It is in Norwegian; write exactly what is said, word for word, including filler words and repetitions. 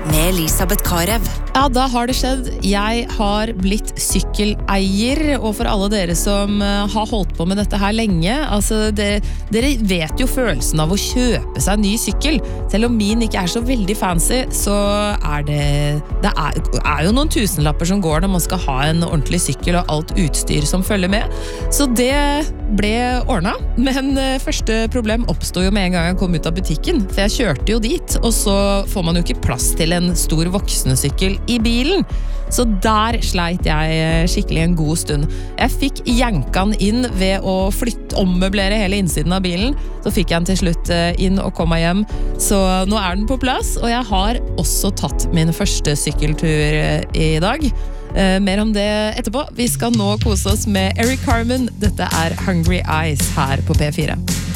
med Elisabeth Karev. Ja, da har det skjedd. Jeg har blitt sykkeleier, og for alle dere som uh, har holdt på med dette her lenge, altså det, dere vet jo følelsen av å kjøpe seg en ny sykkel. Selv om min ikke er så veldig fancy, så er det, det er, er jo noen tusenlapper som går når man skal ha en ordentlig sykkel og alt utstyr som følger med. Så det ble ordnet, men uh, første problem oppstod jo med en gang jeg kom ut av butikken, for jeg kjørte jo dit, og så får man jo ikke plass til en stor voksnesykkel i bilen. Så der sleit jeg skikkelig en god stund. Jeg fikk jankan inn ved å flytte, ommøblere hele innsiden av bilen. Så fikk jeg den til slutt inn og kom meg hjem. Så nå er den på plass, og jeg har også tatt min første sykkeltur i dag. Mer om det etterpå. Vi skal nå kose oss med Eric Carmen. Dette er Hungry Eyes her på P fire.